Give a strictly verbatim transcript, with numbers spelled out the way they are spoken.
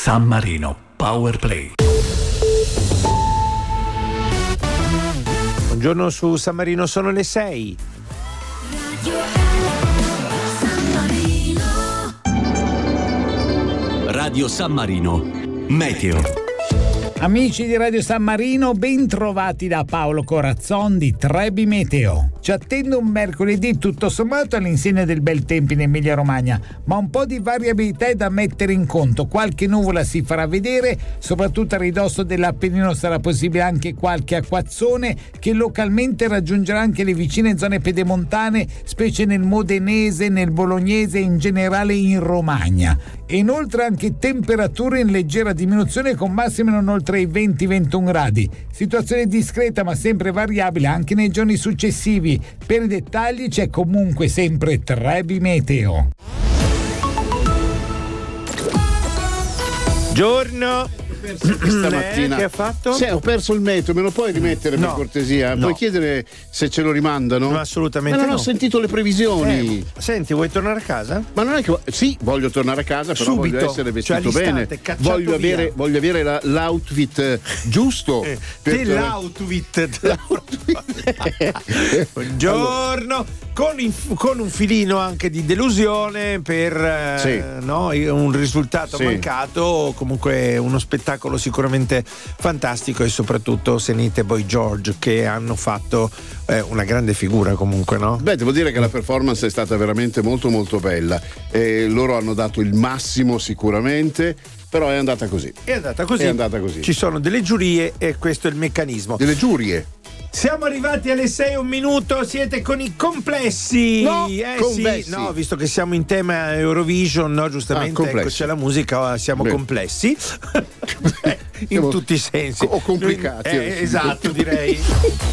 San Marino Power Play. Buongiorno su San Marino, sono le sei. Radio San Marino Meteo. Amici di Radio San Marino, ben trovati da Paolo Corazzon di Trebi Meteo. Ci attende un mercoledì tutto sommato all'insegna del bel tempo in Emilia Romagna, ma un po' di variabilità è da mettere in conto. Qualche nuvola si farà vedere, soprattutto a ridosso dell'Appennino sarà possibile anche qualche acquazzone che localmente raggiungerà anche le vicine zone pedemontane, specie nel modenese, nel bolognese e in generale in Romagna. E inoltre anche temperature in leggera diminuzione con massime non oltre i venti ventuno gradi. Situazione discreta ma sempre variabile anche nei giorni successivi. Per i dettagli c'è comunque sempre Trebi Meteo. Giorno. Stamattina eh, che ha fatto? Sì, ho perso il meteo, me lo puoi rimettere no, per cortesia? no. Puoi chiedere se ce lo rimandano? No, assolutamente ma non no. ho sentito le previsioni. Eh, senti, vuoi tornare a casa? Ma non è che sì, voglio tornare a casa, però Subito, voglio essere vestito cioè bene. Voglio via. avere, voglio avere la, l'outfit giusto. Eh, per te l'outfit. l'outfit. Buongiorno. Con, inf- con un filino anche di delusione per eh, Sì. no, un risultato Sì. mancato, comunque uno spettacolo sicuramente fantastico, e soprattutto Senite Boy George che hanno fatto eh, una grande figura comunque, no? Beh, devo dire che la performance è stata veramente molto molto bella e loro hanno dato il massimo sicuramente, però è andata così. È andata così. È andata così. Ci sono delle giurie e questo è il meccanismo. Delle giurie. Siamo arrivati alle sei un minuto, siete con i complessi. No, eh convessi. sì, no, visto che siamo in tema Eurovision, no, giustamente, Ah, ecco, complessi. c'è la musica, siamo Beh. complessi. in Siamo- tutti i sensi. o complicati. Eh, esatto, direi.